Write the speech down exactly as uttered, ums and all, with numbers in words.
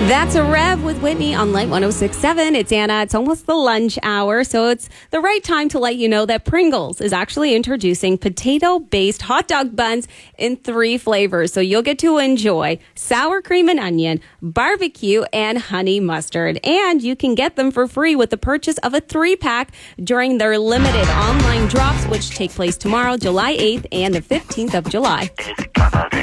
That's a Rev with Whitney on Light one oh six point seven. It's Anna. It's almost the lunch hour, so it's the right time to let you know that Pringles is actually introducing potato-based hot dog buns in three flavors. So you'll get to enjoy sour cream and onion, barbecue, and honey mustard. And you can get them for free with the purchase of a three-pack during their limited online drops, which take place tomorrow, July eighth and the fifteenth of July.